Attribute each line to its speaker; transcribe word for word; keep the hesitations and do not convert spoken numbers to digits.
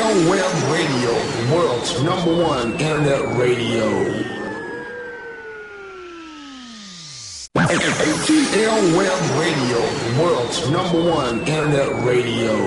Speaker 1: L Web Radio, the world's number one internet radio. A T L Web Radio, the world's number one internet radio.